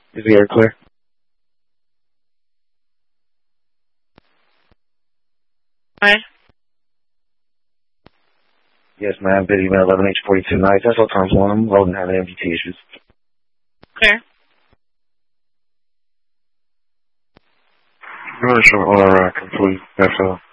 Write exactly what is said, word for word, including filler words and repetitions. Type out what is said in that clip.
Is the air clear? Hi. Yes, ma'am. Bid email eleven H forty-two nights. That's all times one. I'm loading having M D T issues. Clear. Version on our complete. That's all.